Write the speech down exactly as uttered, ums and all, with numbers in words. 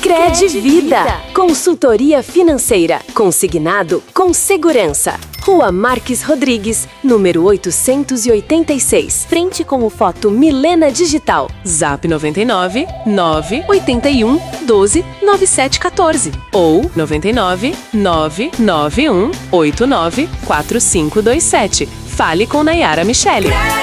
Cicred Vida. Consultoria financeira. Consignado com segurança. Rua Marques Rodrigues, número oitocentos e oitenta e seis. Frente com o Foto Milena Digital. Zap noventa e nove, nove oitenta e um, doze, noventa e sete quatorze. Ou noventa e nove, nove nove um, oito nove, quatro cinco dois sete. Fale com Nayara Michele.